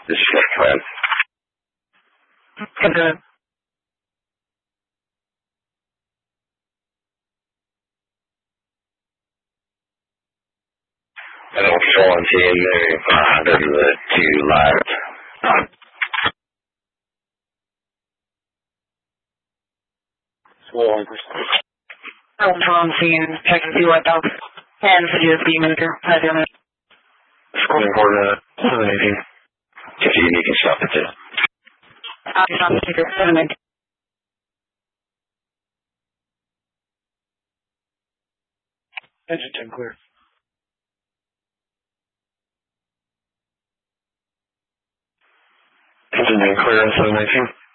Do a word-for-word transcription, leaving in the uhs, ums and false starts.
This is Glenn. Good. And I'm calling team moving five over the two live. One percent. I'm Tom seeing checking two right now. And for you, the manager. Hi there, man. Scoring coordinate seven eighteen. If you need, you can stop it too. I'm not the speaker. seven eighteen. Engine ten clear. Engine ten clear on seven eighteen.